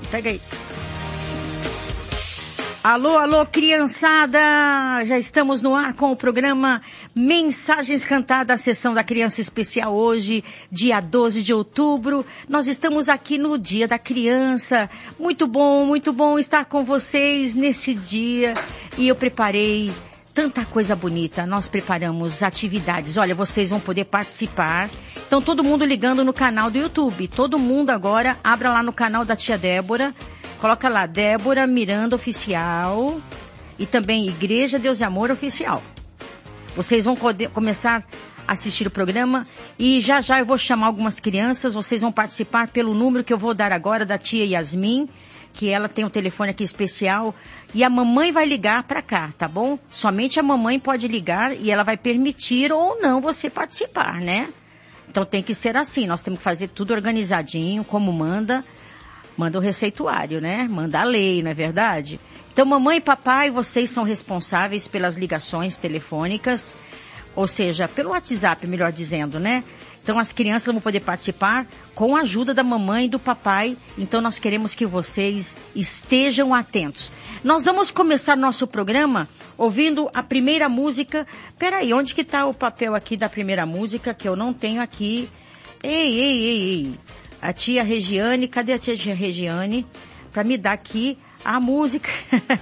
Pega aí. Alô, alô, criançada! Já estamos no ar com o programa Mensagens Cantadas, a sessão da criança especial hoje, dia 12 de outubro. Nós estamos aqui no Dia da Criança. Muito bom estar com vocês nesse dia. E eu preparei tanta coisa bonita. Nós preparamos atividades. Olha, vocês vão poder participar. Então, todo mundo ligando no canal do YouTube. Todo mundo agora, abra lá no canal da tia Débora. Coloca lá, Débora Miranda Oficial e também Igreja Deus e Amor Oficial. Vocês vão começar a assistir o programa e já eu vou chamar algumas crianças. Vocês vão participar pelo número que eu vou dar agora da tia Yasmin, que ela tem um telefone aqui especial. E a mamãe vai ligar para cá, tá bom? Somente a mamãe pode ligar e ela vai permitir ou não você participar, né? Então tem que ser assim, nós temos que fazer tudo organizadinho, como manda o receituário, né? Manda a lei, não é verdade? Então, mamãe e papai, vocês são responsáveis pelas ligações telefônicas, ou seja, pelo WhatsApp, melhor dizendo, né? Então, as crianças vão poder participar com a ajuda da mamãe e do papai. Então, nós queremos que vocês estejam atentos. Nós vamos começar nosso programa ouvindo a primeira música. Peraí, onde que tá o papel aqui da primeira música que eu não tenho aqui? Ei. A tia Regiane, cadê a tia Regiane? Pra me dar aqui a música.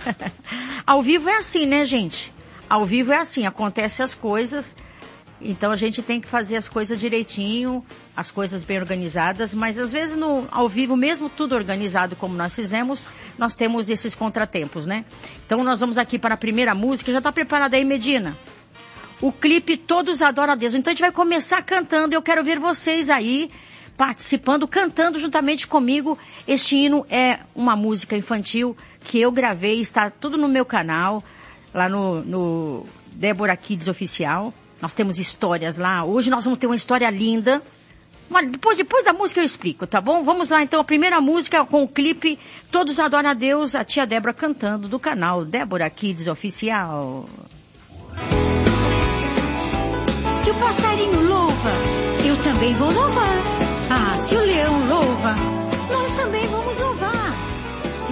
Ao vivo é assim, né, gente? Ao vivo é assim, acontecem as coisas. Então a gente tem que fazer as coisas direitinho, as coisas bem organizadas. Mas às vezes ao vivo, mesmo tudo organizado como nós fizemos, nós temos esses contratempos, né? Então nós vamos aqui para a primeira música. Já tá preparada aí, Medina? O clipe Todos Adoram a Deus. Então a gente vai começar cantando. Eu quero ver vocês aí participando, cantando juntamente comigo. Este hino é uma música infantil que eu gravei, está tudo no meu canal, lá no Débora Kids Oficial. Nós temos histórias lá. Hoje nós vamos ter uma história linda. Depois da música eu explico, tá bom? Vamos lá então, a primeira música com o clipe Todos Adoram a Deus, a tia Débora cantando do canal Débora Kids Oficial. Se o passarinho louva, eu também vou louvar.